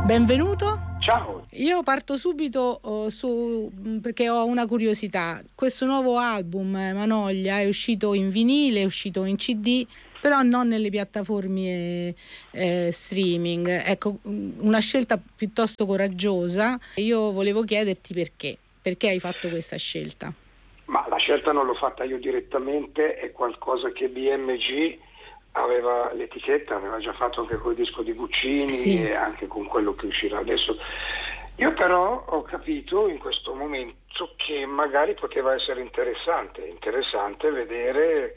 Benvenuto. Ciao. Io parto subito perché ho una curiosità. Questo nuovo album, Manoglia, è uscito in vinile, è uscito in CD, però non nelle piattaforme streaming. Ecco, una scelta piuttosto coraggiosa. Io volevo chiederti perché hai fatto questa scelta. Ma la scelta non l'ho fatta io direttamente, è qualcosa che BMG aveva, l'etichetta aveva già fatto anche col disco di Guccini, sì, e anche con quello che uscirà adesso. Io però ho capito in questo momento che magari poteva essere interessante vedere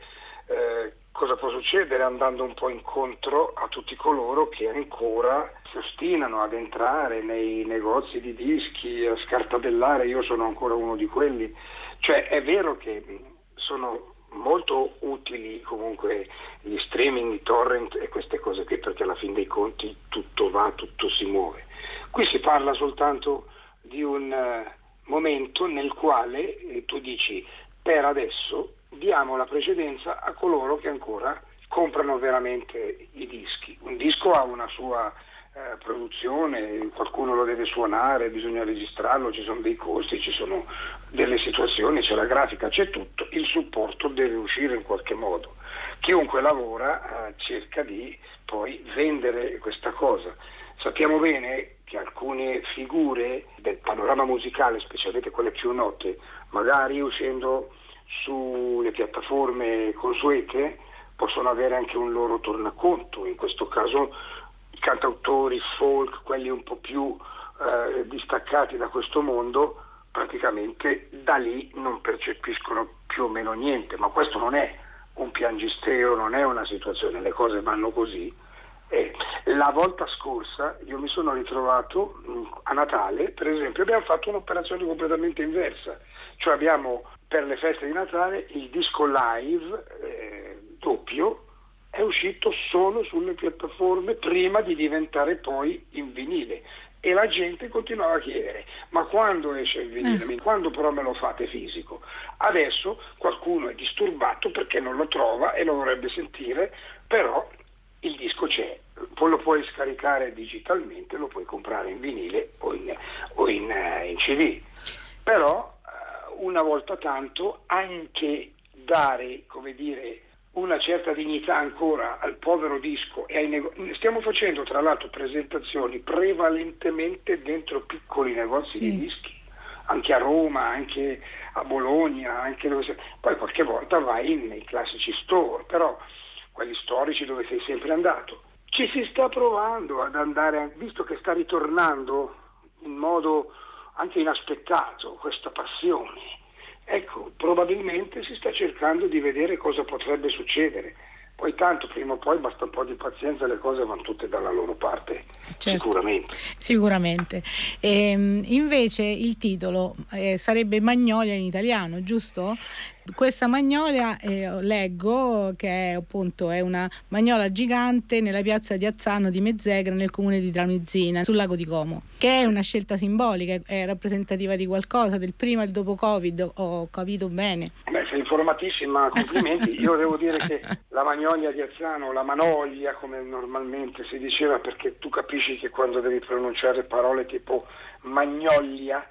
cosa può succedere, andando un po' incontro a tutti coloro che ancora si ostinano ad entrare nei negozi di dischi, a scartabellare. Io sono ancora uno di quelli. Cioè, è vero che sono molto utili comunque gli streaming, i torrent e queste cose qui, perché alla fin dei conti tutto va, tutto si muove. Qui si parla soltanto di un momento nel quale tu dici: per adesso diamo la precedenza a coloro che ancora comprano veramente i dischi. Un disco ha una sua produzione, qualcuno lo deve suonare, bisogna registrarlo, ci sono dei costi, ci sono delle situazioni, c'è la grafica, c'è tutto, il supporto deve uscire in qualche modo. Chiunque lavora cerca di poi vendere questa cosa. Sappiamo bene che alcune figure del panorama musicale, specialmente quelle più note, magari uscendo sulle piattaforme consuete, possono avere anche un loro tornaconto. In questo caso i cantautori folk, quelli un po' più distaccati da questo mondo, praticamente da lì non percepiscono più o meno niente. Ma questo non è un piangisteo, non è una situazione, le cose vanno così. La volta scorsa io mi sono ritrovato a Natale, per esempio, abbiamo fatto un'operazione completamente inversa, cioè abbiamo, per le feste di Natale, il disco live doppio è uscito solo sulle piattaforme prima di diventare poi in vinile, e la gente continuava a chiedere: ma quando esce il vinile? Quando però me lo fate fisico? Adesso qualcuno è disturbato perché non lo trova e lo vorrebbe sentire, però il disco c'è, poi lo puoi scaricare digitalmente, lo puoi comprare in vinile o in CD. Però una volta tanto anche dare, come dire, una certa dignità ancora al povero disco e stiamo facendo tra l'altro presentazioni prevalentemente dentro piccoli negozi di dischi, anche a Roma, anche a Bologna, anche poi qualche volta vai nei classici store, però quelli storici dove sei sempre andato. Ci si sta provando ad andare, visto che sta ritornando in modo anche inaspettato questa passione. Ecco, probabilmente si sta cercando di vedere cosa potrebbe succedere. Poi tanto, prima o poi, basta un po' di pazienza, le cose vanno tutte dalla loro parte, certo. Sicuramente. Invece il titolo sarebbe Magnolia in italiano, giusto? Questa magnolia leggo che appunto è una magnola gigante nella piazza di Azzano di Mezzegra, nel comune di Tramezzina, sul lago di Como, che è una scelta simbolica, è rappresentativa di qualcosa, del prima e il dopo Covid, ho capito bene? Beh, sei informatissima, complimenti. Io devo dire che la magnolia di Azzano, la manoglia come normalmente si diceva, perché tu capisci che quando devi pronunciare parole tipo magnolia,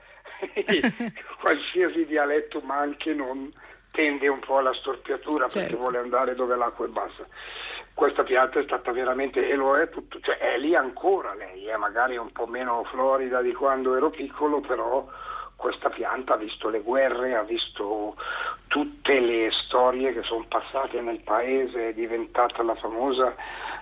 qualsiasi dialetto, ma anche non, tende un po' alla storpiatura, perché vuole andare dove l'acqua è bassa. Questa pianta è stata veramente, e lo è tutto, cioè è lì ancora lei, magari un po' meno florida di quando ero piccolo, però questa pianta ha visto le guerre, ha visto tutte le storie che sono passate nel paese, è diventata la famosa,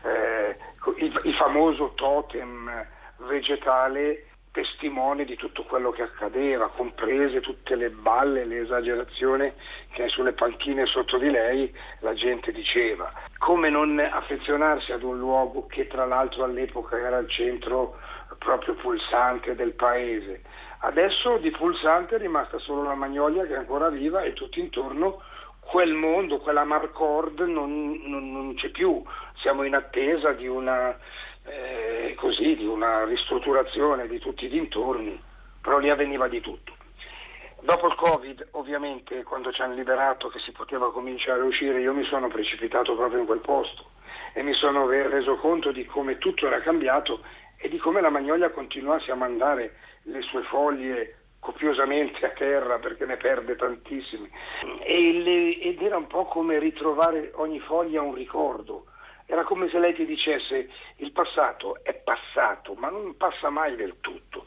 il famoso totem vegetale, testimone di tutto quello che accadeva, comprese tutte le balle, le esagerazioni che sulle panchine sotto di lei la gente diceva. Come non affezionarsi ad un luogo che tra l'altro all'epoca era il centro proprio pulsante del paese. Adesso di pulsante è rimasta solo la magnolia, che è ancora viva, e tutto intorno quel mondo, quella Marcord non c'è più. Siamo in attesa di una di una ristrutturazione di tutti i dintorni, però lì avveniva di tutto. Dopo il Covid, ovviamente, quando ci hanno liberato che si poteva cominciare a uscire, io mi sono precipitato proprio in quel posto e mi sono reso conto di come tutto era cambiato e di come la Magnolia continuasse a mandare le sue foglie copiosamente a terra perché ne perde tantissime, ed era un po' come ritrovare ogni foglia un ricordo. Era come se lei ti dicesse: il passato è passato, ma non passa mai del tutto.